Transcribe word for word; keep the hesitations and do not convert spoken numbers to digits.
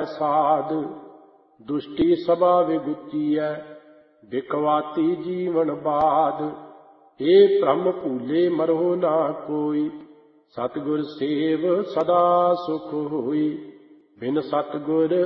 ਸਾਧ। ਦੁਸ਼ਟੀ ਸਭਾ ਵਿਗੁਚੀਐ ਬਿਕਵਾਤੀ ਜੀਵਨ ਬਾਧ। ਏ ਭ੍ਰਮ ਭੂਲੇ ਮਰੋ ਨਾ ਕੋਈ, ਸਤਿਗੁਰ ਸੇਵ ਸਦਾ ਸੁਖ ਹੋਈ। ਬਿਨ ਸਤਿਗੁਰ